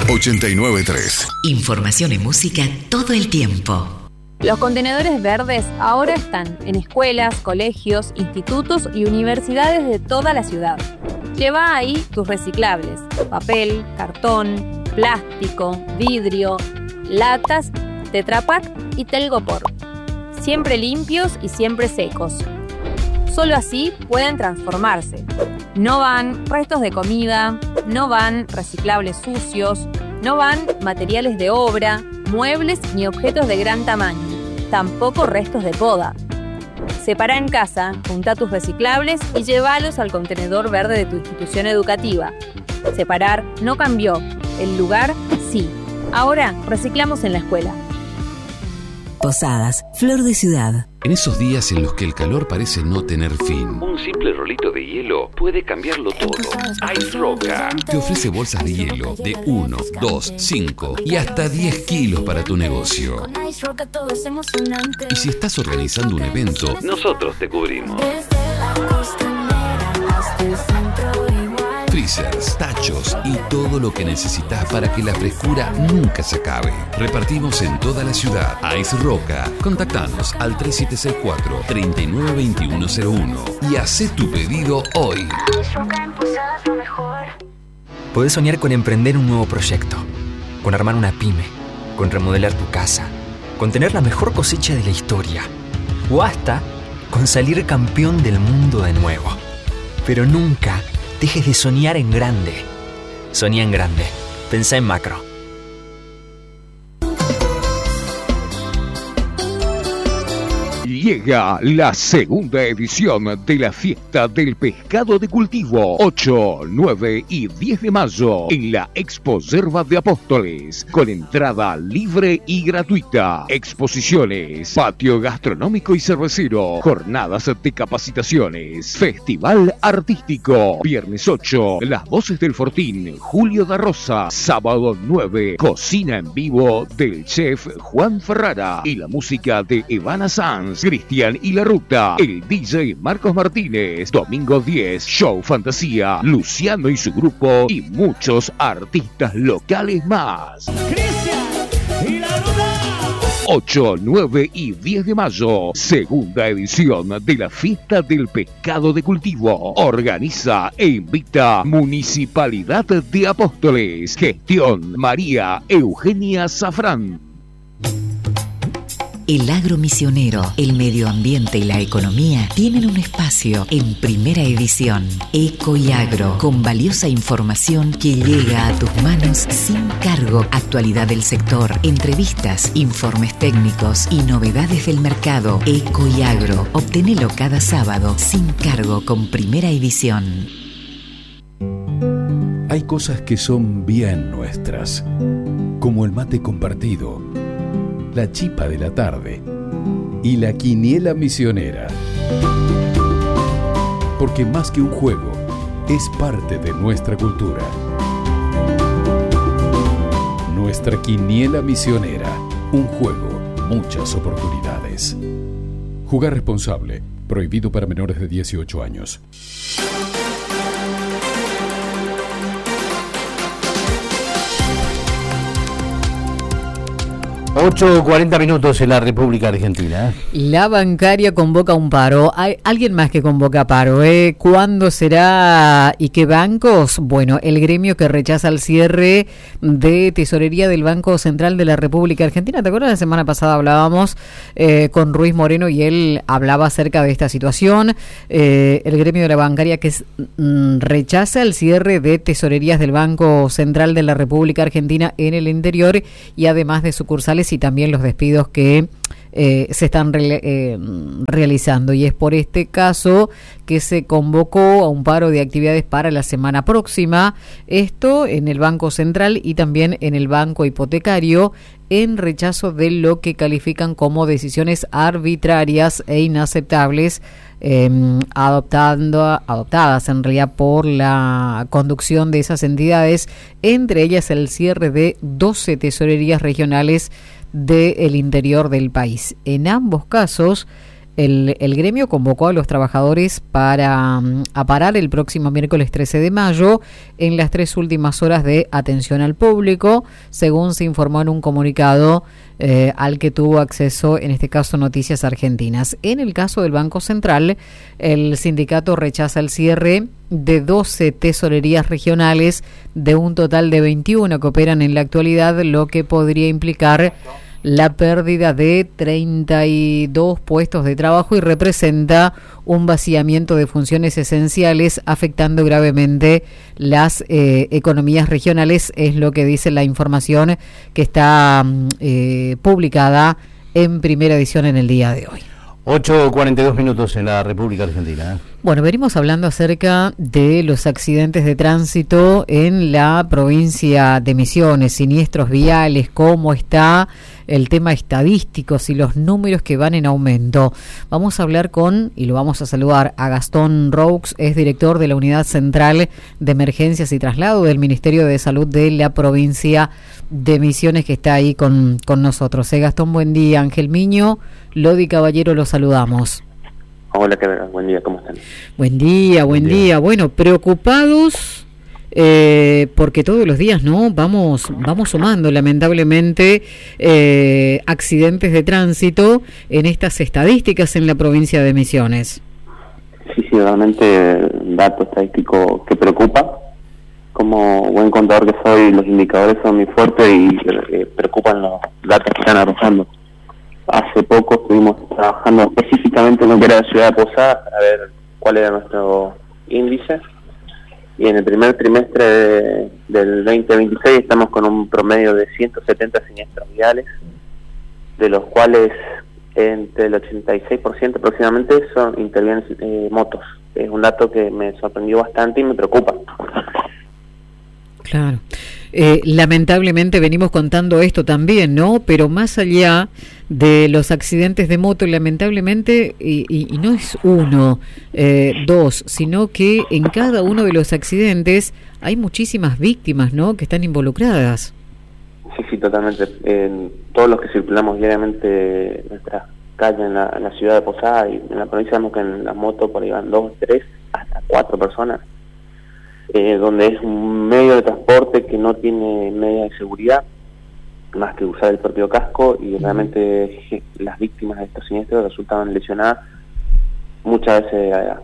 89.3. Información y música todo el tiempo. Los contenedores verdes ahora están en escuelas, colegios, institutos y universidades de toda la ciudad. Lleva ahí tus reciclables: papel, cartón, plástico, vidrio, latas, Tetra Pak y Telgopor. Siempre limpios y siempre secos. Solo así pueden transformarse. No van restos de comida, no van reciclables sucios, no van materiales de obra, muebles ni objetos de gran tamaño, tampoco restos de poda. Separa en casa, junta tus reciclables y llévalos al contenedor verde de tu institución educativa. Separar no cambió, el lugar sí. Ahora reciclamos en la escuela. Posadas, Flor de Ciudad. En esos días en los que el calor parece no tener fin, un simple rolito de hielo puede cambiarlo todo. Ice Roca te ofrece bolsas de hielo de 1, 2, 5 y hasta 10 kilos para tu negocio. Y si estás organizando un evento, nosotros te cubrimos. Freezers, tachos y todo lo que necesitas para que la frescura nunca se acabe. Repartimos en toda la ciudad. Ice Roca. Contactanos al 3764-392101 y hacé tu pedido hoy. Podés soñar con emprender un nuevo proyecto, con armar una pyme, con remodelar tu casa, con tener la mejor cosecha de la historia o hasta con salir campeón del mundo de nuevo. Pero nunca dejes de soñar en grande. Soñá en grande. Pensá en macro. Llega la segunda edición de la Fiesta del Pescado de Cultivo, 8, 9 y 10 de mayo, en la Expo Yerba de Apóstoles, con entrada libre y gratuita, exposiciones, patio gastronómico y cervecero, jornadas de capacitaciones, festival artístico, viernes 8, Las Voces del Fortín, Julio da Rosa, sábado 9, cocina en vivo del chef Juan Ferrara y la música de Ivana Sanz, Cristian y La Ruta, el DJ Marcos Martínez. Domingo 10, show fantasía, Luciano y su grupo y muchos artistas locales más. Cristian y La Ruta. 8, 9 y 10 de mayo, segunda edición de la Fiesta del Pescado de Cultivo. Organiza e invita Municipalidad de Apóstoles. Gestión María Eugenia Zafrán. El agro misionero, el medio ambiente y la economía tienen un espacio en Primera Edición. Eco y Agro, con valiosa información que llega a tus manos sin cargo. Actualidad del sector, entrevistas, informes técnicos y novedades del mercado. Eco y Agro, obtenelo cada sábado sin cargo con Primera Edición. Hay cosas que son bien nuestras, como el mate compartido, la chipa de la tarde y la quiniela misionera. Porque más que un juego, es parte de nuestra cultura. Nuestra quiniela misionera, un juego, muchas oportunidades. Jugar responsable, prohibido para menores de 18 años. 8:40 minutos en la República Argentina. La bancaria convoca un paro. Hay alguien más que convoca paro. ¿Cuándo será y qué bancos? Bueno, el gremio que rechaza el cierre de tesorería del Banco Central de la República Argentina. ¿Te acuerdas? La semana pasada hablábamos con Ruiz Moreno y él hablaba acerca de esta situación. El gremio de la bancaria que rechaza el cierre de tesorerías del Banco Central de la República Argentina en el interior y además de sucursales y también los despidos que se están realizando, y es por este caso que se convocó a un paro de actividades para la semana próxima, esto en el Banco Central y también en el Banco Hipotecario, en rechazo de lo que califican como decisiones arbitrarias e inaceptables adoptadas en realidad por la conducción de esas entidades, entre ellas el cierre de 12 tesorerías regionales del interior del país. En ambos casos, El gremio convocó a los trabajadores para parar el próximo miércoles 13 de mayo en las 3 últimas horas de atención al público, según se informó en un comunicado al que tuvo acceso, en este caso, Noticias Argentinas. En el caso del Banco Central, el sindicato rechaza el cierre de 12 tesorerías regionales de un total de 21 que operan en la actualidad, lo que podría implicar la pérdida de 32 puestos de trabajo y representa un vaciamiento de funciones esenciales, afectando gravemente las economías regionales, es lo que dice la información que está publicada en Primera Edición en el día de hoy. 8:42 en la República Argentina. Bueno, venimos hablando acerca de los accidentes de tránsito en la provincia de Misiones, siniestros viales, cómo está el tema estadístico, si los números que van en aumento. Vamos a hablar y lo vamos a saludar a Gastón Roux, es director de la Unidad Central de Emergencias y Traslado del Ministerio de Salud de la provincia de Misiones, que está ahí con nosotros. Gastón, buen día. Ángel Miño, Lodi Caballero, los saludamos. Hola, buen día, ¿cómo están? Buen día. Bueno, preocupados porque todos los días vamos sumando lamentablemente accidentes de tránsito en estas estadísticas en la provincia de Misiones. Sí, realmente dato estadístico que preocupa. Como buen contador que soy, los indicadores son muy fuertes y preocupan los datos que están arrojando. Hace poco estuvimos trabajando específicamente en lo que era la ciudad de Posadas para ver cuál era nuestro índice, y en el primer trimestre del 2026 estamos con un promedio de 170 siniestros viales, de los cuales entre el 86% aproximadamente intervienen motos. Es un dato que me sorprendió bastante y me preocupa. Claro. Lamentablemente venimos contando esto también, ¿no? Pero más allá de los accidentes de moto, lamentablemente, y no es uno, dos, sino que en cada uno de los accidentes hay muchísimas víctimas, ¿no?, que están involucradas. Sí, totalmente. Todos los que circulamos diariamente nuestras calles en la ciudad de Posadas y en la provincia, vemos que en la moto por ahí van 2, 3, hasta 4 personas. Donde es un medio de transporte que no tiene medidas de seguridad más que usar el propio casco, y realmente las víctimas de estos siniestros resultaban lesionadas muchas veces de gravedad.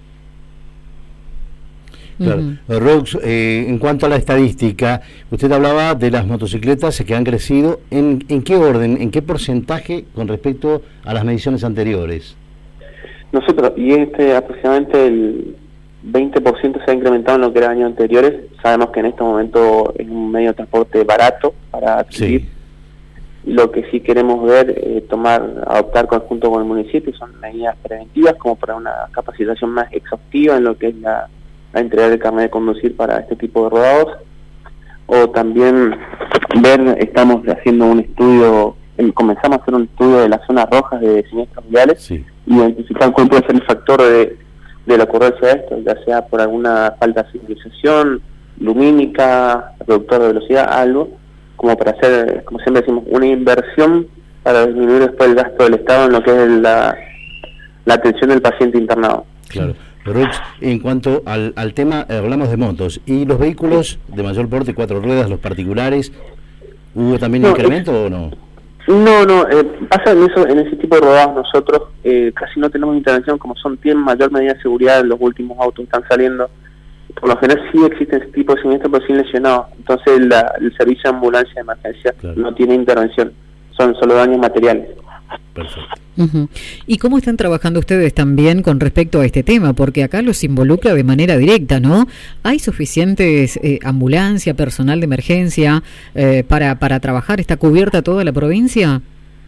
Claro. Roux, en cuanto a la estadística, usted hablaba de las motocicletas que han crecido. ¿En qué orden, en qué porcentaje con respecto a las mediciones anteriores? Nosotros, aproximadamente el 20% se ha incrementado en lo que era años anteriores. Sabemos que en este momento es un medio de transporte barato para adquirir. Sí. Lo que sí queremos ver, adoptar conjunto con el municipio, son medidas preventivas, como para una capacitación más exhaustiva en lo que es la entrega del carnet de conducir para este tipo de rodados. O también estamos haciendo un estudio, comenzamos a hacer un estudio de las zonas rojas de siniestros viales, sí, y identificar cuál puede ser el factor de la ocurrencia de esto, ya sea por alguna falta de señalización, lumínica, reductor de velocidad, algo, como para hacer, como siempre decimos, una inversión para disminuir después el gasto del Estado en lo que es la atención del paciente internado. Claro. Roux, en cuanto al tema, hablamos de motos, y los vehículos de mayor porte, 4 ruedas, los particulares, ¿hubo también incremento o no? No, pasa en ese tipo de rodados nosotros casi no tenemos intervención, como tienen mayor medida de seguridad, los últimos autos están saliendo. Por lo general sí existen ese tipo de siniestros, pero sin lesionados. Entonces el servicio de ambulancia de emergencia, claro, no tiene intervención, son solo daños materiales. Perfecto. ¿Y cómo están trabajando ustedes también con respecto a este tema? Porque acá los involucra de manera directa, ¿no? ¿Hay suficientes ambulancia, personal de emergencia para trabajar? ¿Está cubierta toda la provincia?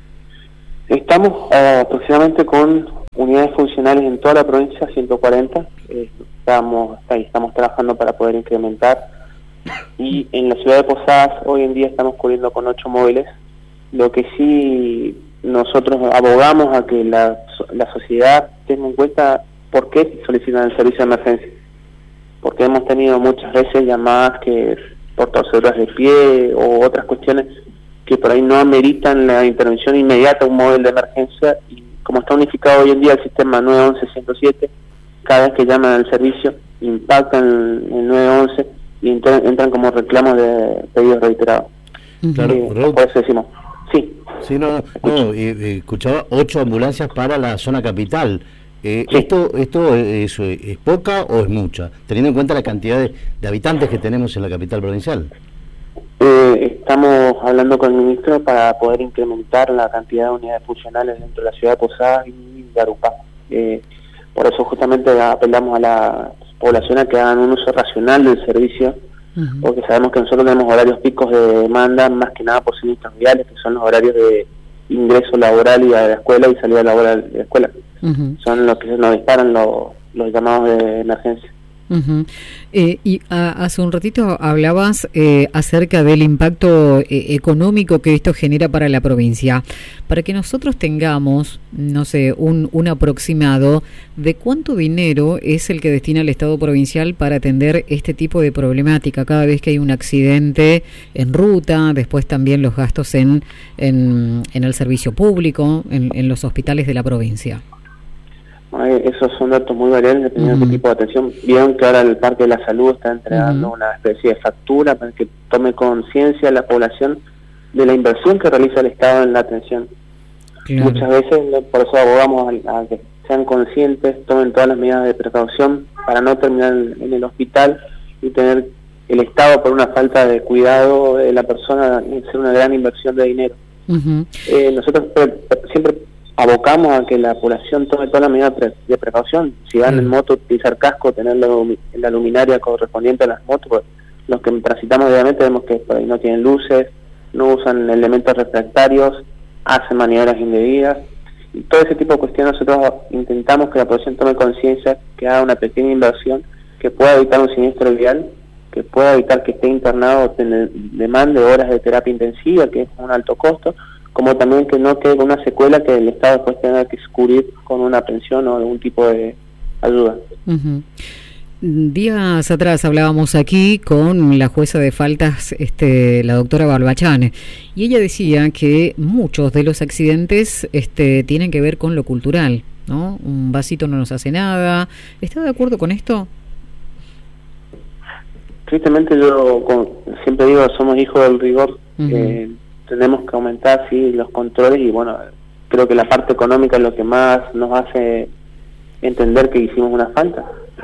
Estamos aproximadamente con unidades funcionales en toda la provincia, 140. Estamos trabajando para poder incrementar. Y en la ciudad de Posadas hoy en día estamos cubriendo con 8 móviles. Lo que sí nosotros abogamos a que la sociedad tenga en cuenta por qué solicitan el servicio de emergencia, porque hemos tenido muchas veces llamadas que por torceduras de pie o otras cuestiones que por ahí no ameritan la intervención inmediata de un móvil de emergencia, y como está unificado hoy en día el sistema 911-107, cada vez que llaman al servicio impactan el 911 y entran como reclamos de pedidos reiterados. Claro, por eso decimos, sí. Sí, escuchaba 8 ambulancias para la zona capital. Sí. ¿Esto es poca o es mucha, teniendo en cuenta la cantidad de habitantes que tenemos en la capital provincial? Estamos hablando con el ministro para poder incrementar la cantidad de unidades funcionales dentro de la ciudad de Posadas y Garupá. Por eso justamente apelamos a la población a que hagan un uso racional del servicio, porque sabemos que nosotros tenemos horarios picos de demanda, más que nada por sinistros viales, que son los horarios de ingreso laboral y a la escuela y salida laboral de la escuela. Son los que nos disparan los llamados de emergencia. Y hace un ratito hablabas acerca del impacto económico que esto genera para la provincia. Para que nosotros tengamos, no sé, un aproximado de cuánto dinero es el que destina el Estado provincial para atender este tipo de problemática cada vez que hay un accidente en ruta, después también los gastos en el servicio público, en los hospitales de la provincia. Esos son datos muy variables dependiendo de qué tipo de atención. Vieron que ahora el Parque de la Salud está entregando una especie de factura para que tome conciencia la población de la inversión que realiza el Estado en la atención. Muchas veces, por eso abogamos a que sean conscientes, tomen todas las medidas de precaución para no terminar en el hospital y tener el Estado, por una falta de cuidado de la persona, hacer una gran inversión de dinero. Nosotros siempre abocamos a que la población tome todas las medidas de precaución. Si van en moto, utilizar casco, tener la luminaria correspondiente a las motos, pues los que transitamos diariamente vemos que por ahí no tienen luces, no usan elementos refractarios, hacen maniobras indebidas, y todo ese tipo de cuestiones. Nosotros intentamos que la población tome conciencia, que haga una pequeña inversión, que pueda evitar un siniestro vial, que pueda evitar que esté internado, demande horas de terapia intensiva, que es un alto costo, como también que no quede con una secuela que el Estado después tenga que cubrir con una pensión o algún tipo de ayuda. Días atrás hablábamos aquí con la jueza de faltas, la doctora Barbachane, y ella decía que muchos de los accidentes tienen que ver con lo cultural, ¿no? Un vasito no nos hace nada. ¿Está de acuerdo con esto? Tristemente yo siempre digo, somos hijos del rigor. Tenemos que aumentar los controles y bueno, creo que la parte económica es lo que más nos hace entender que hicimos una falta.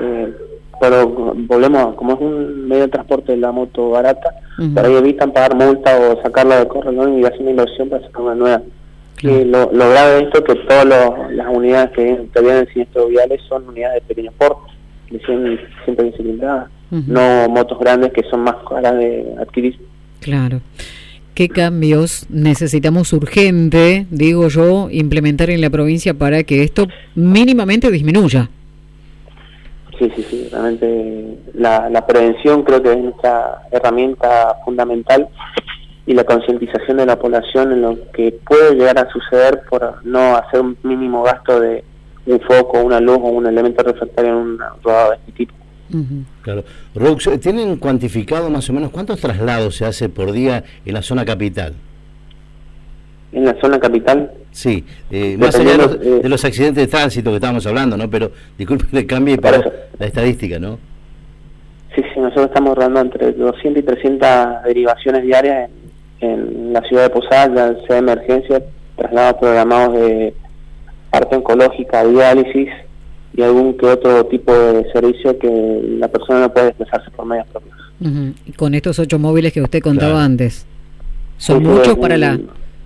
Pero volvemos, como es un medio de transporte de la moto barata, por ahí evitan pagar multa o sacarla de corralón y hacer una inversión para sacar una nueva. Lo grave de esto es que todas las unidades que intervienen en siniestros viales son unidades de pequeño porte, siempre cilindradas, no motos grandes que son más caras de adquirir. Claro. ¿Qué cambios necesitamos urgente, digo yo, implementar en la provincia para que esto mínimamente disminuya? Sí, realmente la prevención creo que es nuestra herramienta fundamental, y la concientización de la población en lo que puede llegar a suceder por no hacer un mínimo gasto de un foco, una luz o un elemento refractario en un rodado de este tipo. Claro. Rox, ¿tienen cuantificado más o menos cuántos traslados se hace por día en la zona capital? ¿En la zona capital? Sí, más allá de los accidentes de tránsito que estábamos hablando, ¿no? Pero disculpen que cambie para la estadística, ¿no? Sí, nosotros estamos rodando entre 200 y 300 derivaciones diarias en la ciudad de Posadas, ya sea de emergencia, traslados programados de parte oncológica, diálisis y algún que otro tipo de servicio que la persona no puede desplazarse por medios propios. Y con estos 8 móviles que usted contaba antes, son muchos para la...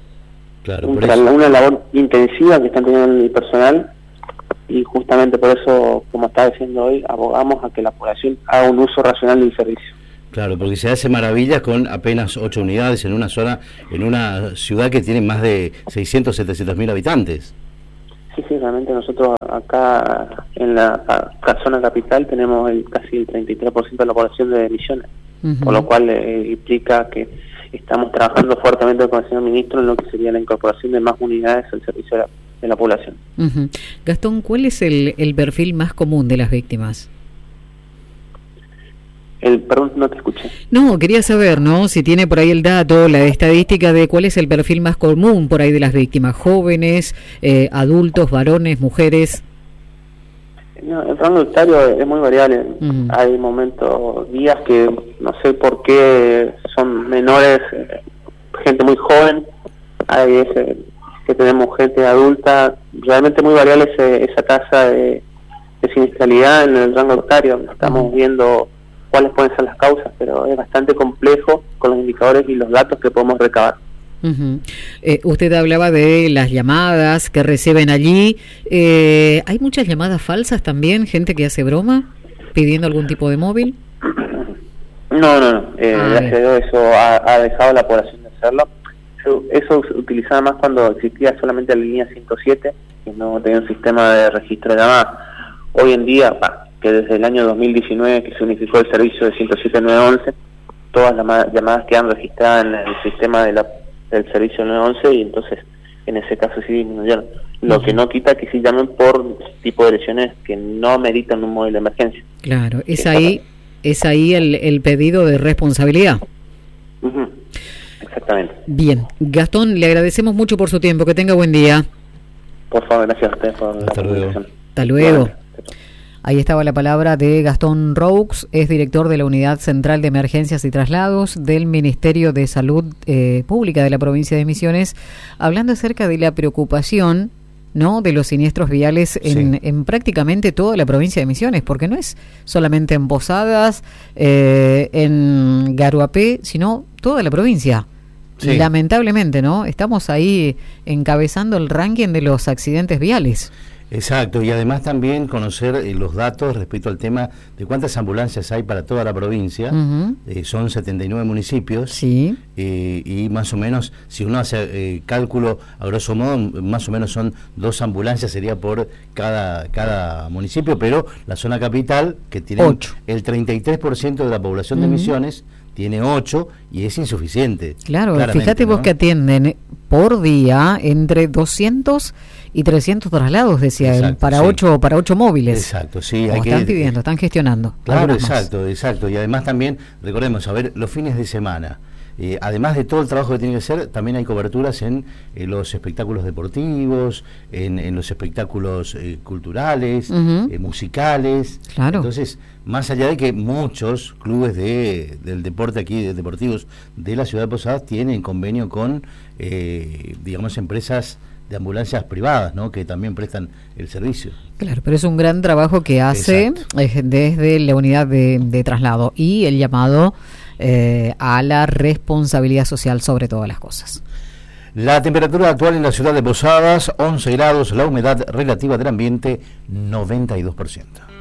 una labor intensiva que están teniendo el personal, y justamente por eso, como estaba diciendo hoy, abogamos a que la población haga un uso racional del servicio. Claro, porque se hace maravillas con apenas 8 unidades en una ciudad que tiene más de 600, 700 mil habitantes. Sí, realmente nosotros acá en la zona capital tenemos casi el 33% de la población de Misiones, por lo cual implica que estamos trabajando fuertemente con el señor ministro en lo que sería la incorporación de más unidades al servicio de la población. Gastón, ¿cuál es el perfil más común de las víctimas? Perdón, no te escuché. No, quería saber, ¿no? Si tiene por ahí el dato, la estadística de cuál es el perfil más común por ahí de las víctimas, jóvenes, adultos, varones, mujeres. No, el rango etario es muy variable. Hay momentos, días que no sé por qué son menores, gente muy joven. Hay veces que tenemos gente adulta. Realmente muy variable esa tasa de siniestralidad en el rango etario. Estamos viendo cuáles pueden ser las causas, pero es bastante complejo con los indicadores y los datos que podemos recabar. Usted hablaba de las llamadas que reciben allí. ¿Hay muchas llamadas falsas también? ¿Gente que hace broma pidiendo algún tipo de móvil? No. Gracias a Dios eso ha dejado la población de hacerlo. Eso se utilizaba más cuando existía solamente la línea 107, que no tenía un sistema de registro de llamadas. Hoy en día, que desde el año 2019 que se unificó el servicio de 107-911, todas las llamadas quedan registradas en el sistema del servicio 911 y entonces en ese caso sí disminuyeron. Lo que no quita que sí llamen por tipo de lesiones que no meritan un móvil de emergencia. Claro, es ahí el pedido de responsabilidad. Exactamente. Bien, Gastón, le agradecemos mucho por su tiempo, que tenga buen día. Por favor, gracias a ustedes por la comunicación. Hasta luego. Ahí estaba la palabra de Gastón Roux, es director de la Unidad Central de Emergencias y Traslados del Ministerio de Salud Pública de la provincia de Misiones, hablando acerca de la preocupación, ¿no?, de los siniestros viales en prácticamente toda la provincia de Misiones, porque no es solamente en Posadas, en Garuapé, sino toda la provincia. Sí. Lamentablemente, ¿no? Estamos ahí encabezando el ranking de los accidentes viales. Exacto, y además también conocer los datos respecto al tema de cuántas ambulancias hay para toda la provincia. Son 79 municipios. Sí. Y más o menos, si uno hace cálculo, a grosso modo, más o menos son 2 ambulancias, sería por cada municipio, pero la zona capital, que tiene 8. El 33% de la población de Misiones, tiene 8 y es insuficiente. Claro, fíjate vos, ¿no?, que atienden por día entre 200 y 300 traslados, decía él, para 8 móviles. Exacto, sí. Están pidiendo, están gestionando. Claro, exacto. Y además también, recordemos, a ver, los fines de semana, además de todo el trabajo que tiene que hacer, también hay coberturas en los espectáculos deportivos, en los espectáculos culturales, musicales. Claro. Entonces, más allá de que muchos clubes del deporte aquí, deportivos de la ciudad de Posadas, tienen convenio con, digamos, empresas de ambulancias privadas, ¿no?, que también prestan el servicio. Claro, pero es un gran trabajo que hace desde la unidad de traslado y el llamado a la responsabilidad social sobre todas las cosas. La temperatura actual en la ciudad de Posadas, 11 grados, la humedad relativa del ambiente, 92%.